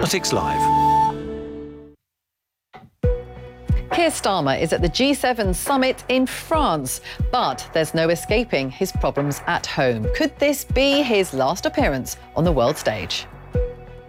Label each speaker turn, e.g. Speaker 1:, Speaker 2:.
Speaker 1: Politics Live.
Speaker 2: Keir Starmer is at the G7 summit in France, but there's no escaping his problems at home. Could this be his last appearance on the world stage?